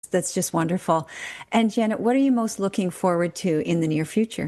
That's just wonderful. And Janet, what are you most looking forward to in the near future?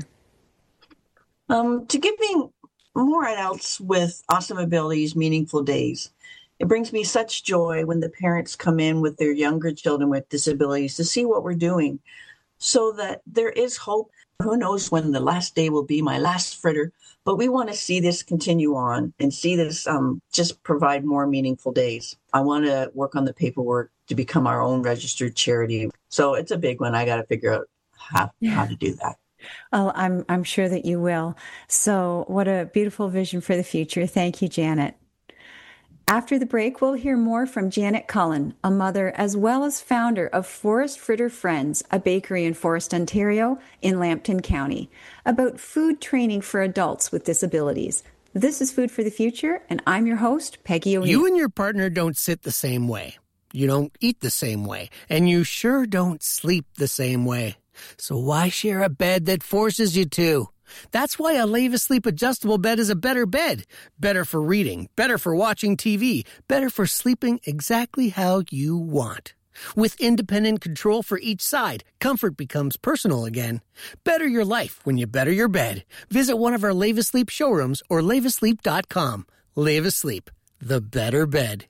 To giving more adults with awesome abilities meaningful days. It brings me such joy when the parents come in with their younger children with disabilities to see what we're doing so that there is hope. Who knows when the last day will be, my last fritter, but we want to see this continue on and see this just provide more meaningful days. I want to work on the paperwork to become our own registered charity. So it's a big one. I got to figure out how to do that. Well, I'm sure that you will. So what a beautiful vision for the future. Thank you, Janet. After the break, we'll hear more from Janet Cullen, a mother as well as founder of Forest Fritter Friends, a bakery in Forest, Ontario, in Lambton County, about food training for adults with disabilities. This is Food for the Future, and I'm your host, Peggy O'Neill. You and your partner don't sit the same way. You don't eat the same way. And you sure don't sleep the same way. So why share a bed that forces you to? That's why a Leva Sleep adjustable bed is a better bed. Better for reading, better for watching TV, better for sleeping exactly how you want. With independent control for each side, comfort becomes personal again. Better your life when you better your bed. Visit one of our Leva Sleep showrooms or levasleep.com. Leva Sleep, the better bed.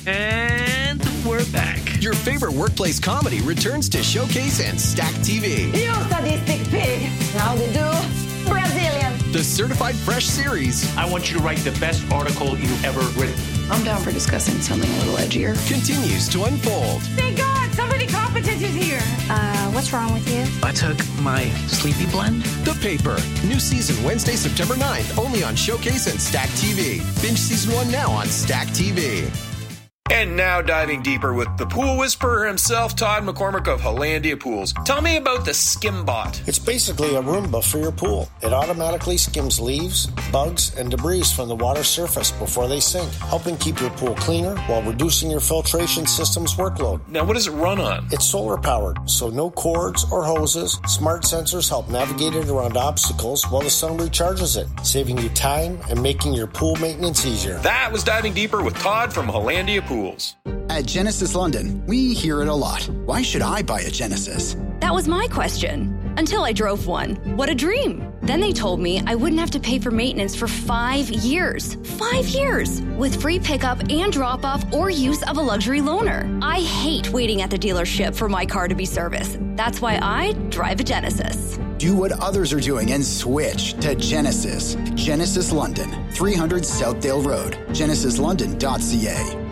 And we're back. Your favorite workplace comedy returns to Showcase and Stack TV. You sadistic pig. How do you do? Brazilian. The Certified Fresh series. I want you to write the best article you've ever written. I'm down for discussing something a little edgier. Continues to unfold. Thank God, somebody competent is here. What's wrong with you? I took my sleepy blend. The Paper. New season Wednesday, September 9th, only on Showcase and Stack TV. Binge season 1 now on Stack TV. And now diving deeper with the pool whisperer himself, Todd McCormick of Hollandia Pools. Tell me about the SkimBot. It's basically a Roomba for your pool. It automatically skims leaves, bugs, and debris from the water surface before they sink, helping keep your pool cleaner while reducing your filtration system's workload. Now, what does it run on? It's solar powered, so no cords or hoses. Smart sensors help navigate it around obstacles while the sun recharges it, saving you time and making your pool maintenance easier. That was Diving Deeper with Todd from Hollandia Pools. At Genesis London, we hear it a lot. Why should I buy a Genesis? That was my question. Until I drove one. What a dream. Then they told me I wouldn't have to pay for maintenance for 5 years. 5 years! With free pickup and drop-off or use of a luxury loaner. I hate waiting at the dealership for my car to be serviced. That's why I drive a Genesis. Do what others are doing and switch to Genesis. Genesis London, 300 Southdale Road. GenesisLondon.ca.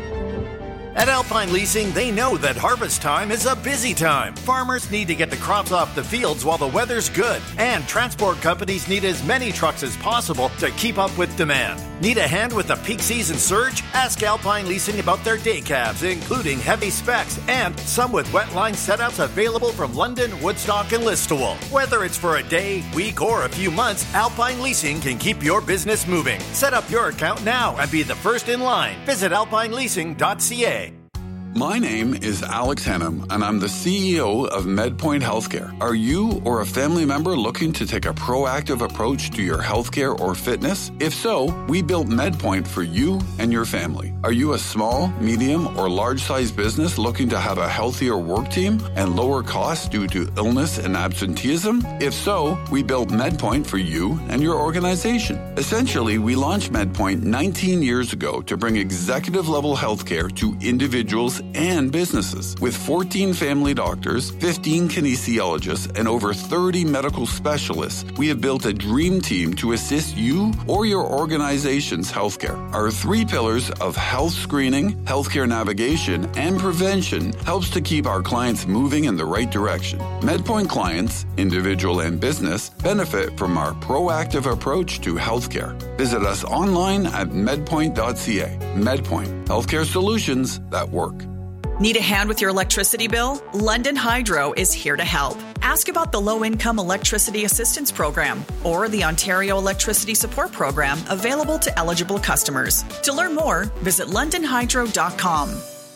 At Alpine Leasing, they know that harvest time is a busy time. Farmers need to get the crops off the fields while the weather's good. And transport companies need as many trucks as possible to keep up with demand. Need a hand with the peak season surge? Ask Alpine Leasing about their day cabs, including heavy specs and some with wet line setups available from London, Woodstock, and Listowel. Whether it's for a day, week, or a few months, Alpine Leasing can keep your business moving. Set up your account now and be the first in line. Visit alpineleasing.ca. My name is Alex Hannum, and I'm the CEO of MedPoint Healthcare. Are you or a family member looking to take a proactive approach to your healthcare or fitness? If so, we built MedPoint for you and your family. Are you a small, medium, or large-sized business looking to have a healthier work team and lower costs due to illness and absenteeism? If so, we built MedPoint for you and your organization. Essentially, we launched MedPoint 19 years ago to bring executive-level healthcare to individuals and businesses. With 14 family doctors, 15 kinesiologists, and over 30 medical specialists, we have built a dream team to assist you or your organization's healthcare. Our 3 pillars of health screening, healthcare navigation, and prevention helps to keep our clients moving in the right direction. MedPoint clients, individual and business, benefit from our proactive approach to healthcare. Visit us online at medpoint.ca. MedPoint, healthcare solutions that work. Need a hand with your electricity bill? London Hydro is here to help. Ask about the Low-Income Electricity Assistance Program or the Ontario Electricity Support Program available to eligible customers. To learn more, visit londonhydro.com.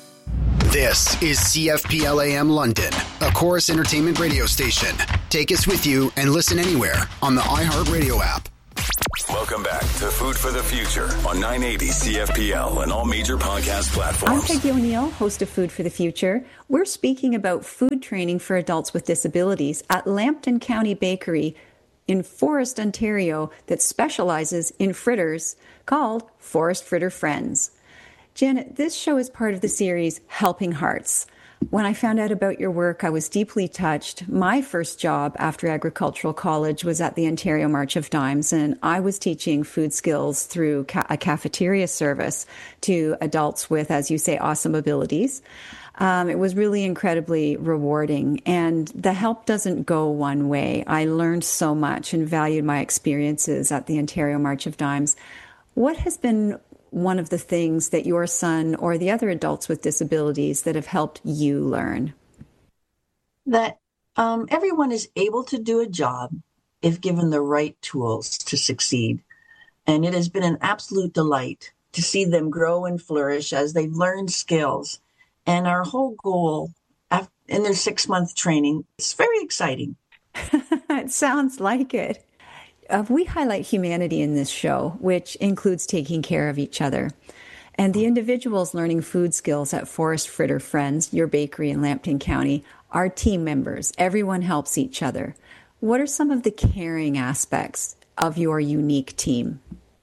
This is CFPLAM London, a Chorus Entertainment radio station. Take us with you and listen anywhere on the iHeartRadio app. Welcome back to to Food for the Future on 980 CFPL and all major podcast platforms. I'm Peggy O'Neill, host of Food for the Future. We're speaking about food training for adults with disabilities at Lambton County Bakery in Forest, Ontario, that specializes in fritters called Forest Fritter Friends. Janet, this show is part of the series Helping Hearts. When I found out about your work, I was deeply touched. My first job after agricultural college was at the Ontario March of Dimes, and I was teaching food skills through a cafeteria service to adults with, as you say, awesome abilities. It was really incredibly rewarding, and the help doesn't go one way. I learned so much and valued my experiences at the Ontario March of Dimes. What has been one of the things that your son or the other adults with disabilities that have helped you learn? That everyone is able to do a job if given the right tools to succeed. And it has been an absolute delight to see them grow and flourish as they've learned skills. And our whole goal in their 6-month training, it's very exciting. It sounds like it. We highlight humanity in this show, which includes taking care of each other. And the individuals learning food skills at Forest Fritter Friends, your bakery in Lambton County, are team members. Everyone helps each other. What are some of the caring aspects of your unique team?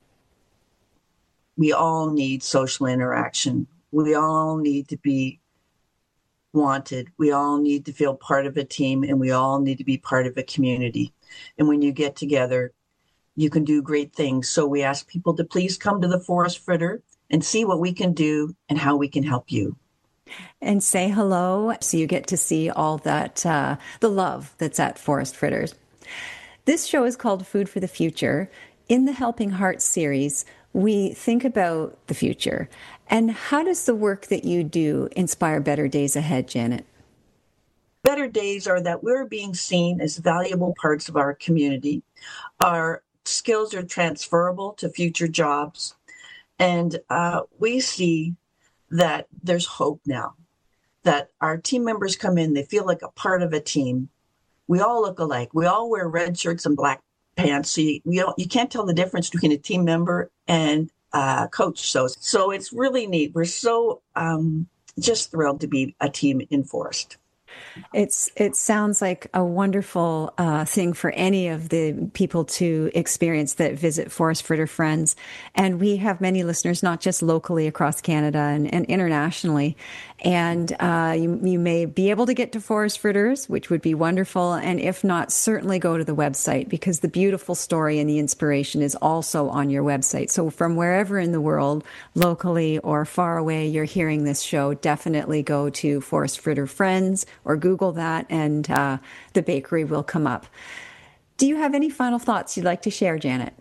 We all need social interaction. We all need to be wanted. We all need to feel part of a team, and we all need to be part of a community. And when you get together, you can do great things. So we ask people to please come to the Forest Fritter and see what we can do and how we can help you. And say hello so you get to see all that, the love that's at Forest Fritters. This show is called Food for the Future. In the Helping Hearts series, we think about the future. And how does the work that you do inspire better days ahead, Janet? Better days are that we're being seen as valuable parts of our community. Our skills are transferable to future jobs. And we see that there's hope now, that our team members come in, they feel like a part of a team. We all look alike. We all wear red shirts and black pants. So you can't tell the difference between a team member and a coach. So it's really neat. We're so just thrilled to be a team in Forest. It sounds like a wonderful thing for any of the people to experience that visit Forest Fritter Friends. And we have many listeners, not just locally across Canada and internationally. And you may be able to get to Forest Fritters, which would be wonderful. And if not, certainly go to the website, because the beautiful story and the inspiration is also on your website. So from wherever in the world, locally or far away, you're hearing this show, definitely go to Forest Fritter Friends or Google that, and the bakery will come up. Do you have any final thoughts you'd like to share, Janet?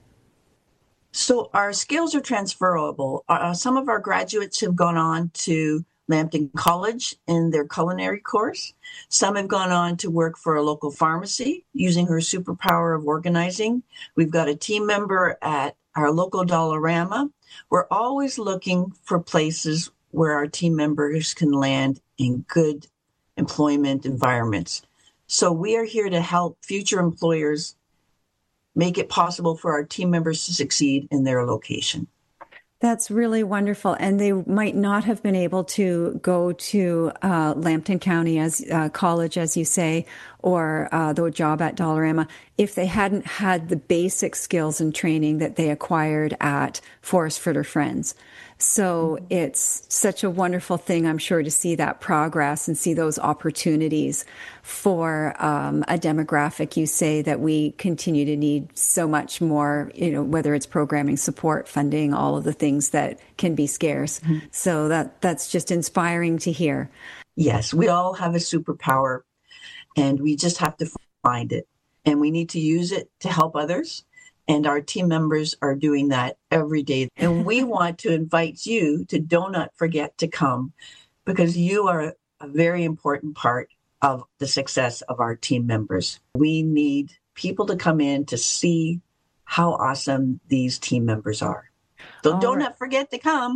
So our skills are transferable. Some of our graduates have gone on to Lambton College in their culinary course. Some have gone on to work for a local pharmacy using her superpower of organizing. We've got a team member at our local Dollarama. We're always looking for places where our team members can land in good employment environments. So we are here to help future employers make it possible for our team members to succeed in their location. That's really wonderful. And they might not have been able to go to Lambton County as college, as you say, or the job at Dollarama if they hadn't had the basic skills and training that they acquired at Forest Fritter Friends. So it's such a wonderful thing, I'm sure, to see that progress and see those opportunities for a demographic you say that we continue to need so much more, whether it's programming support, funding, all of the things that can be scarce. Mm-hmm. So that's just inspiring to hear. Yes, we all have a superpower, and we just have to find it. And we need to use it to help others. And our team members are doing that every day. And we want to invite you to not forget to come, because you are a very important part of the success of our team members. We need people to come in to see how awesome these team members are. So not forget to come.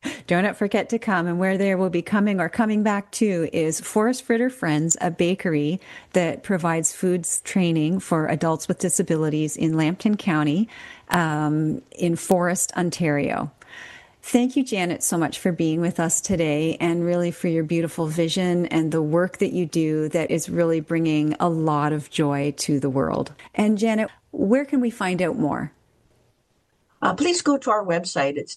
Don't forget to come. And where they will be coming back to is Forest Fritter Friends, a bakery that provides foods training for adults with disabilities in Lambton County, in Forest, Ontario. Thank you, Janet, so much for being with us today and really for your beautiful vision and the work that you do that is really bringing a lot of joy to the world. And Janet, where can we find out more? Please go to our website. It's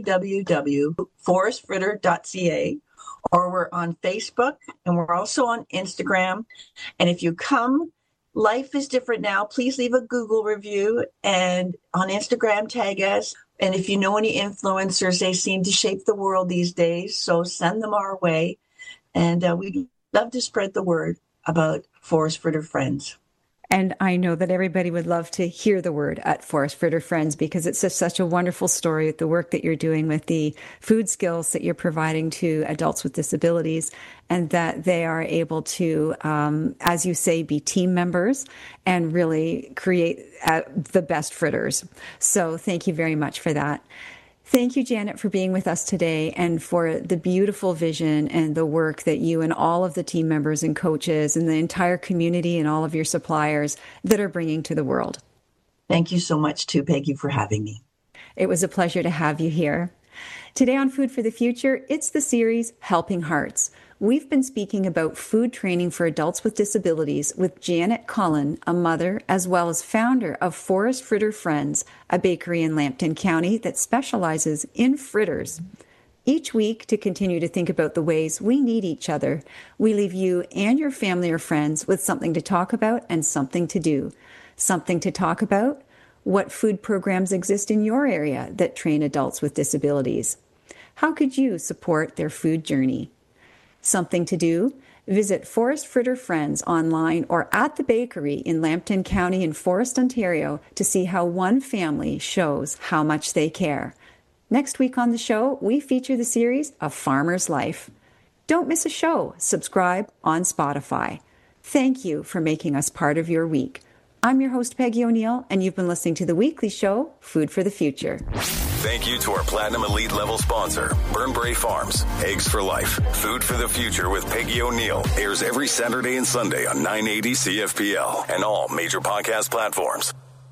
www.forestfritter.ca, or we're on Facebook and we're also on Instagram. And if you come, life is different now. Please leave a Google review and on Instagram, tag us. And if you know any influencers, they seem to shape the world these days. So send them our way. And we'd love to spread the word about Forest Fritter Friends. And I know that everybody would love to hear the word at Forest Fritter Friends because it's such a wonderful story, the work that you're doing with the food skills that you're providing to adults with disabilities, and that they are able to, as you say, be team members and really create the best fritters. So thank you very much for that. Thank you, Janet, for being with us today and for the beautiful vision and the work that you and all of the team members and coaches and the entire community and all of your suppliers that are bringing to the world. Thank you so much, too, Peggy, for having me. It was a pleasure to have you here. Today on Food for the Future, it's the series Helping Hearts. We've been speaking about food training for adults with disabilities with Janet Cullen, a mother, as well as founder of Forest Fritter Friends, a bakery in Lambton County that specializes in fritters. Each week, to continue to think about the ways we need each other, we leave you and your family or friends with something to talk about and something to do. Something to talk about: what food programs exist in your area that train adults with disabilities? How could you support their food journey? Something to do: visit Forest Fritter Friends online or at the bakery in Lambton County in Forest, Ontario to see how one family shows how much they care. Next week on the show, we feature the series A Farmer's Life. Don't miss a show. Subscribe on Spotify. Thank you for making us part of your week. I'm your host, Peggy O'Neill, and you've been listening to the weekly show, Food for the Future. Thank you to our Platinum Elite level sponsor, Burnbrae Farms. Eggs for Life. Food for the Future with Peggy O'Neill airs every Saturday and Sunday on 980 CFPL and all major podcast platforms.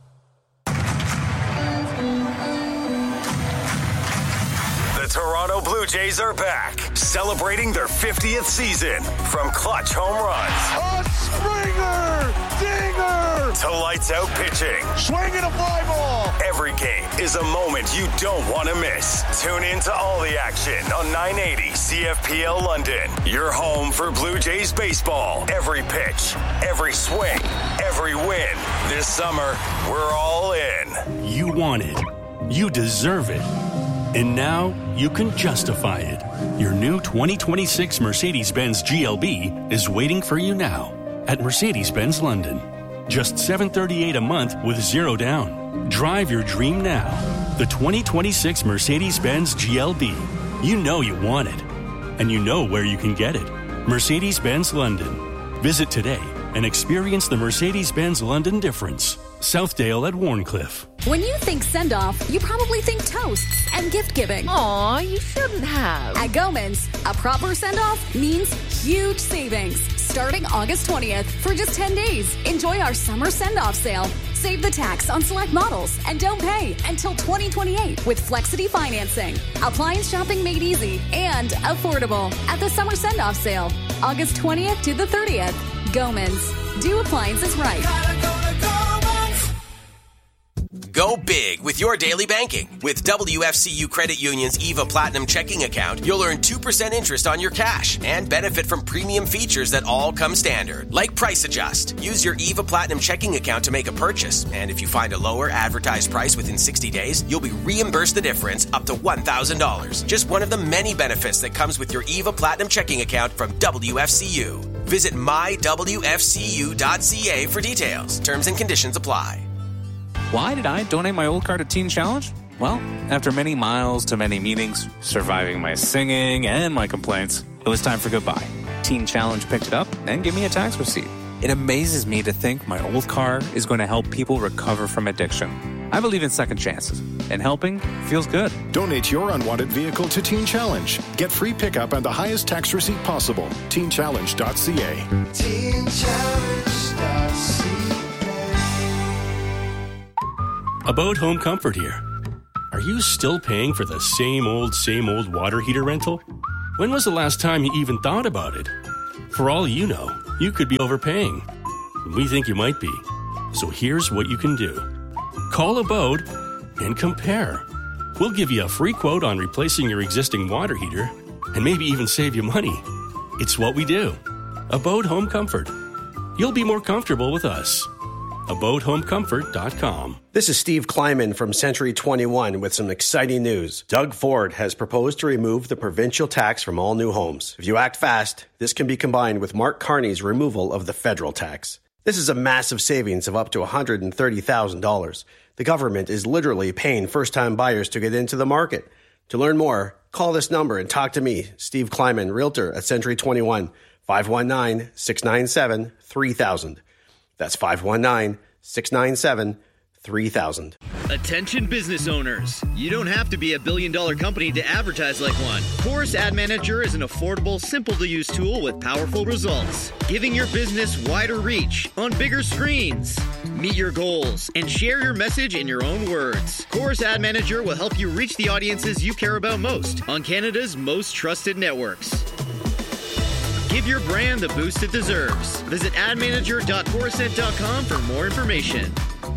The Toronto Blue Jays are back, celebrating their 50th season. From clutch home runs, a Springer dinger, to lights out pitching, swinging a fly ball. Every game is a moment you don't want to miss. Tune in to all the action on 980 CFPL London. Your home for Blue Jays baseball. Every pitch, every swing, every win. This summer, we're all in. You want it. You deserve it. And now you can justify it. Your new 2026 Mercedes-Benz GLB is waiting for you now at Mercedes-Benz London. Just $738 a month with zero down. Drive your dream now. The 2026 Mercedes-Benz GLB. You know you want it. And you know where you can get it. Mercedes-Benz London. Visit today and experience the Mercedes-Benz London difference. Southdale at Warncliffe. When you think send-off, you probably think toasts and gift-giving. Aw, you shouldn't have. At Gomans, a proper send-off means huge savings. Starting August 20th for just 10 days. Enjoy our summer send-off sale. Save the tax on select models and don't pay until 2028 with Flexity financing. Appliance shopping made easy and affordable at the summer send-off sale. August 20th to the 30th. Gomans. Do appliances right. Go big with your daily banking. With WFCU Credit Union's EVA Platinum checking account, you'll earn 2% interest on your cash and benefit from premium features that all come standard, like Price Adjust. Use your EVA Platinum checking account to make a purchase, and if you find a lower advertised price within 60 days, you'll be reimbursed the difference up to $1,000. Just one of the many benefits that comes with your EVA Platinum checking account from WFCU. Visit mywfcu.ca for details. Terms and conditions apply. Why did I donate my old car to Teen Challenge? Well, after many miles to many meetings, surviving my singing and my complaints, it was time for goodbye. Teen Challenge picked it up and gave me a tax receipt. It amazes me to think my old car is going to help people recover from addiction. I believe in second chances, and helping feels good. Donate your unwanted vehicle to Teen Challenge. Get free pickup and the highest tax receipt possible. TeenChallenge.ca. TeenChallenge.ca. Abode Home Comfort here. Are you still paying for the same old water heater rental? When was the last time you even thought about it? For all you know, you could be overpaying. We think you might be. So here's what you can do. Call Abode and compare. We'll give you a free quote on replacing your existing water heater and maybe even save you money. It's what we do. Abode Home Comfort. You'll be more comfortable with us. AbodeHomeComfort.com. This is Steve Kleiman from Century 21 with some exciting news. Doug Ford has proposed to remove the provincial tax from all new homes. If you act fast, this can be combined with Mark Carney's removal of the federal tax. This is a massive savings of up to $130,000. The government is literally paying first-time buyers to get into the market. To learn more, call this number and talk to me, Steve Kleiman, Realtor at Century 21, 519-697-3000. That's 519-697-3000. Attention business owners. You don't have to be a billion-dollar company to advertise like one. Chorus Ad Manager is an affordable, simple-to-use tool with powerful results, giving your business wider reach on bigger screens. Meet your goals and share your message in your own words. Chorus Ad Manager will help you reach the audiences you care about most on Canada's most trusted networks. Give your brand the boost it deserves. Visit admanager.corusent.com for more information.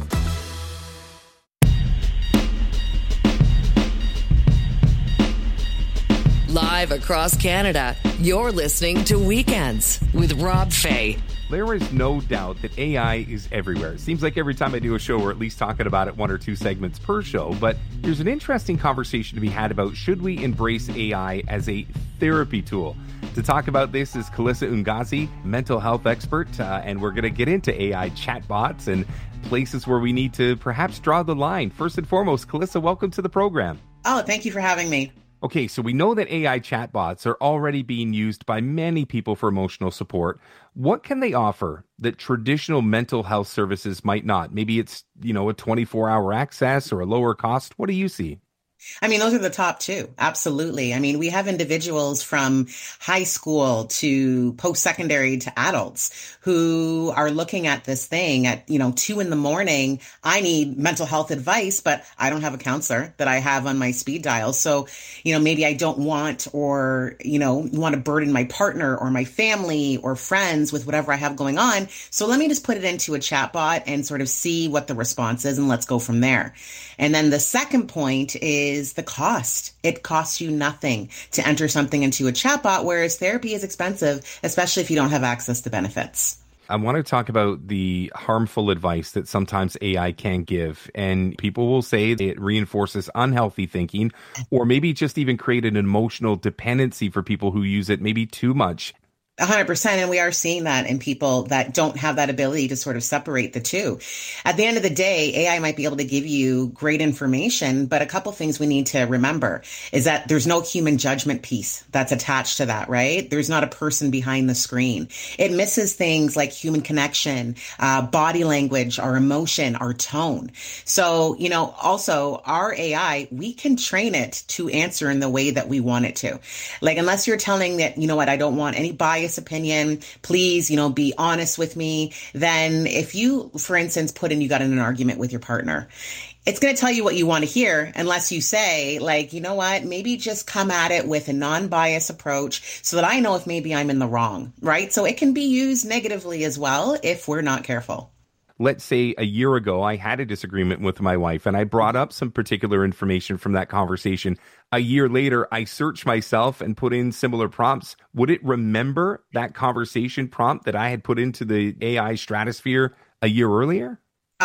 Live across Canada, you're listening to Weekends with Rob Fay. There is no doubt that AI is everywhere. It seems like every time I do a show, we're at least talking about it 1 or 2 segments per show. But there's an interesting conversation to be had about should we embrace AI as a therapy tool. To talk about this is Calissa Ungazi, mental health expert, and we're going to get into AI chatbots and places where we need to perhaps draw the line. First and foremost, Calissa, welcome to the program. Oh, thank you for having me. Okay, so we know that AI chatbots are already being used by many people for emotional support. What can they offer that traditional mental health services might not? Maybe it's, a 24-hour access or a lower cost. What do you see? I mean, those are the top two. Absolutely. I mean, we have individuals from high school to post-secondary to adults who are looking at this thing at, 2 a.m. I need mental health advice, but I don't have a counselor that I have on my speed dial. So, maybe I don't want or, want to burden my partner or my family or friends with whatever I have going on. So let me just put it into a chatbot and sort of see what the response is, and let's go from there. And then the second point is the cost. It costs you nothing to enter something into a chatbot, whereas therapy is expensive, especially if you don't have access to benefits. I want to talk about the harmful advice that sometimes AI can give. And people will say it reinforces unhealthy thinking, or maybe just even create an emotional dependency for people who use it maybe too much. 100%. And we are seeing that in people that don't have that ability to sort of separate the two. At the end of the day, AI might be able to give you great information, but a couple things we need to remember is that there's no human judgment piece that's attached to that, right? There's not a person behind the screen. It misses things like human connection, body language, our emotion, our tone. So, also our AI, we can train it to answer in the way that we want it to. Like, unless you're telling that, I don't want any bias opinion, please, be honest with me. Then if you, for instance, put in, you got in an argument with your partner, it's going to tell you what you want to hear unless you say, like, maybe just come at it with a non-biased approach so that I know if maybe I'm in the wrong, right? So it can be used negatively as well if we're not careful. Let's say a year ago, I had a disagreement with my wife and I brought up some particular information from that conversation. A year later, I searched myself and put in similar prompts. Would it remember that conversation prompt that I had put into the AI stratosphere a year earlier?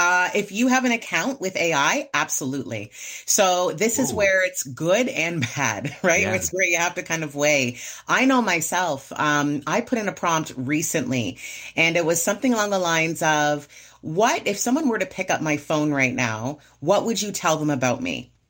If you have an account with AI, absolutely. So this is where it's good and bad, right? Yeah. It's where you have to kind of weigh. I know myself, I put in a prompt recently and it was something along the lines of, what if someone were to pick up my phone right now, what would you tell them about me?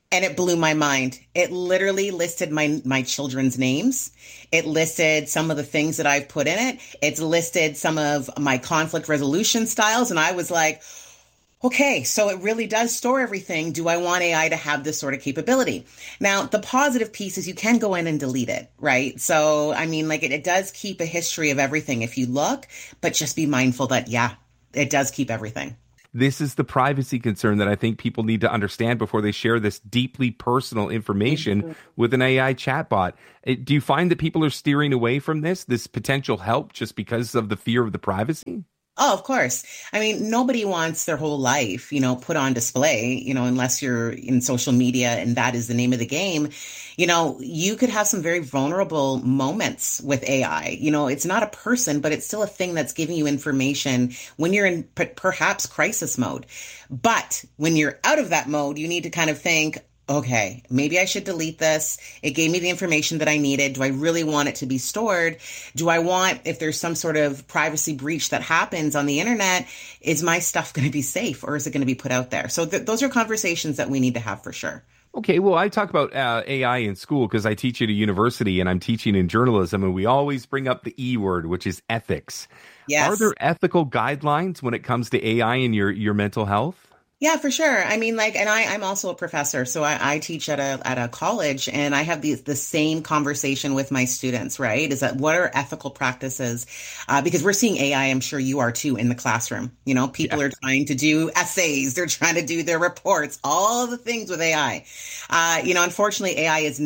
And it blew my mind. It literally listed my children's names. It listed some of the things that I've put in it. It's listed some of my conflict resolution styles. And I was like, okay, so it really does store everything. Do I want AI to have this sort of capability? Now, the positive piece is you can go in and delete it, right? So, I mean, like it does keep a history of everything if you look, but just be mindful that, yeah, it does keep everything. This is the privacy concern that I think people need to understand before they share this deeply personal information with an AI chatbot. Do you find that people are steering away from this potential help just because of the fear of the privacy? Oh, of course. I mean, nobody wants their whole life, put on display, unless you're in social media and that is the name of the game. You could have some very vulnerable moments with AI. It's not a person, but it's still a thing that's giving you information when you're in perhaps crisis mode. But when you're out of that mode, you need to kind of think, okay, maybe I should delete this. It gave me the information that I needed. Do I really want it to be stored? Do I want, if there's some sort of privacy breach that happens on the internet, is my stuff going to be safe or is it going to be put out there? So those are conversations that we need to have for sure. Okay, well, I talk about AI in school because I teach at a university and I'm teaching in journalism, and we always bring up the E word, which is ethics. Yes. Are there ethical guidelines when it comes to AI and your mental health? Yeah, for sure. I mean, and I'm also a professor, so I teach at a college, and I have the same conversation with my students, right? Is that what are ethical practices? Because we're seeing AI, I'm sure you are too, in the classroom. People are trying to do essays, they're trying to do their reports, all the things with AI. Unfortunately, AI is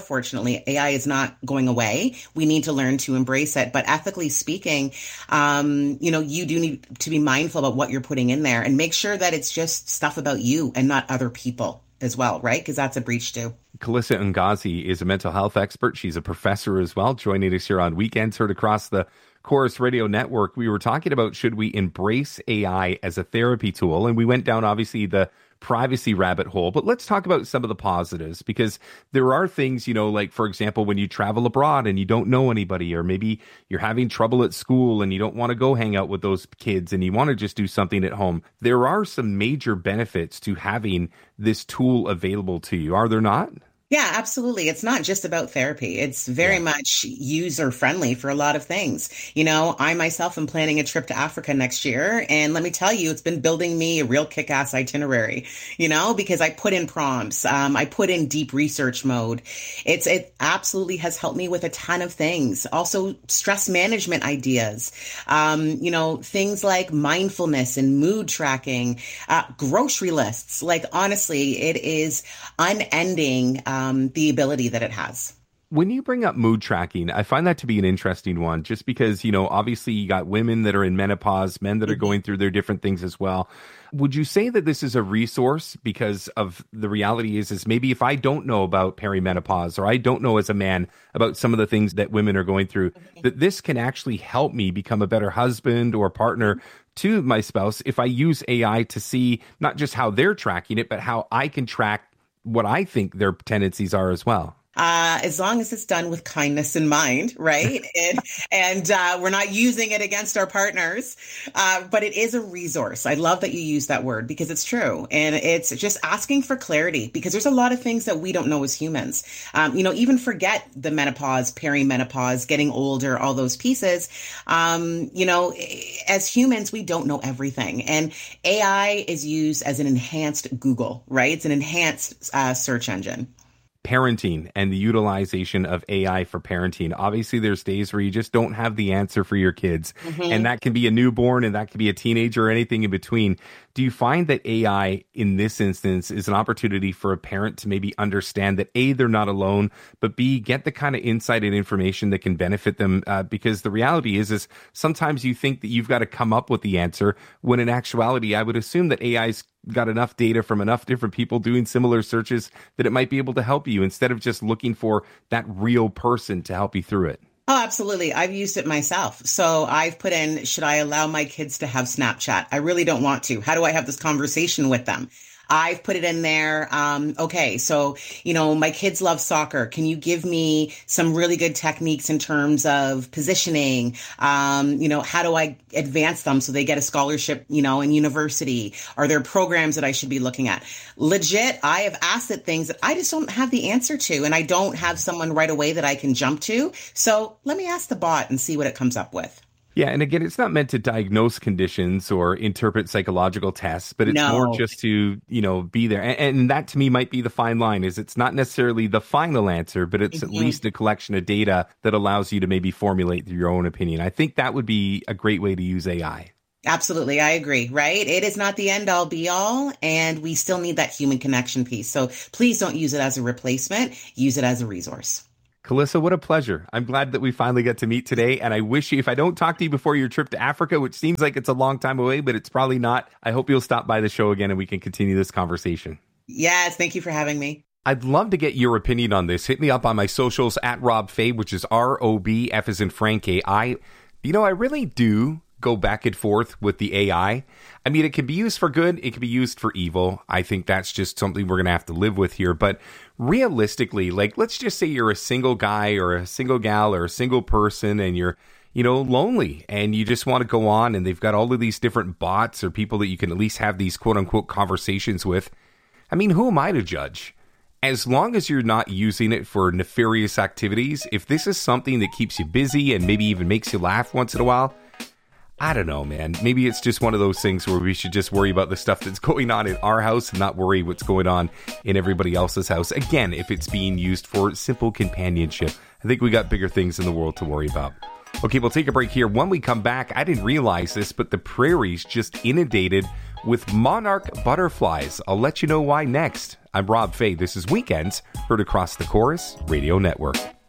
not going away. We need to learn to embrace it. But ethically speaking, you do need to be mindful about what you're putting in there and make sure that it's just stuff about you and not other people as well, right? Because that's a breach too. Kalissa Ngazi is a mental health expert. She's a professor as well, joining us here on Weekends, heard across the Corus Radio Network. We were talking about, should we embrace AI as a therapy tool? And we went down, obviously, the privacy rabbit hole, but let's talk about some of the positives, because there are things, like, for example, when you travel abroad and you don't know anybody, or maybe you're having trouble at school and you don't want to go hang out with those kids and you want to just do something at home. There are some major benefits to having this tool available to you, are there not? Yeah, absolutely. It's not just about therapy. It's very much user friendly for a lot of things. I myself am planning a trip to Africa next year. And let me tell you, it's been building me a real kick-ass itinerary, because I put in prompts. I put in deep research mode. It absolutely has helped me with a ton of things. Also, stress management ideas, things like mindfulness and mood tracking, grocery lists. Like, honestly, it is unending. The ability that it has. When you bring up mood tracking, I find that to be an interesting one, just because, obviously you got women that are in menopause, men that are going through their different things as well. Would you say that this is a resource because of the reality is maybe if I don't know about perimenopause, or I don't know as a man about some of the things that women are going through, that this can actually help me become a better husband or partner to my spouse if I use AI to see not just how they're tracking it, but how I can track what I think their tendencies are as well. As long as it's done with kindness in mind, right? and we're not using it against our partners, but it is a resource. I love that you use that word because it's true. And it's just asking for clarity, because there's a lot of things that we don't know as humans. Even forget the menopause, perimenopause, getting older, all those pieces. As humans, we don't know everything. And AI is used as an enhanced Google, right? It's an enhanced search engine. Parenting and the utilization of AI for parenting. Obviously, there's days where you just don't have the answer for your kids. And that can be a newborn, and that can be a teenager, or anything in between. Do you find that AI in this instance is an opportunity for a parent to maybe understand that A, they're not alone, but B, get the kind of insight and information that can benefit them? Because the reality is sometimes you think that you've got to come up with the answer, when in actuality, I would assume that AI's got enough data from enough different people doing similar searches that it might be able to help you instead of just looking for that real person to help you through it. Oh, absolutely. I've used it myself. So I've put in, should I allow my kids to have Snapchat? I really don't want to. How do I have this conversation with them? I've put it in there. Okay, so, my kids love soccer. Can you give me some really good techniques in terms of positioning? How do I advance them so they get a scholarship, in university? Are there programs that I should be looking at? Legit, I have asked it things that I just don't have the answer to, and I don't have someone right away that I can jump to. So let me ask the bot and see what it comes up with. Yeah, and again, it's not meant to diagnose conditions or interpret psychological tests, but it's more just to, be there. And that to me might be the fine line, is it's not necessarily the final answer, but it's at least a collection of data that allows you to maybe formulate your own opinion. I think that would be a great way to use AI. Absolutely. I agree, right? It is not the end all be all, and we still need that human connection piece. So please don't use it as a replacement. Use it as a resource. Calissa, what a pleasure. I'm glad that we finally got to meet today. And I wish you, if I don't talk to you before your trip to Africa, which seems like it's a long time away, but it's probably not, I hope you'll stop by the show again and we can continue this conversation. Yes, thank you for having me. I'd love to get your opinion on this. Hit me up on my socials at Rob Fay, which is ROBF as in Frank A. I really do go back and forth with the AI. I mean, it can be used for good. It can be used for evil. I think that's just something we're going to have to live with here. But realistically, let's just say you're a single guy or a single gal or a single person and you're, lonely and you just want to go on and they've got all of these different bots or people that you can at least have these quote unquote conversations with. I mean, who am I to judge? As long as you're not using it for nefarious activities, if this is something that keeps you busy and maybe even makes you laugh once in a while, I don't know, man. Maybe it's just one of those things where we should just worry about the stuff that's going on in our house and not worry what's going on in everybody else's house. Again, if it's being used for simple companionship, I think we got bigger things in the world to worry about. Okay, we'll take a break here. When we come back, I didn't realize this, but the prairies just inundated with monarch butterflies. I'll let you know why next. I'm Rob Fay. This is Weekends, heard across the Chorus Radio Network.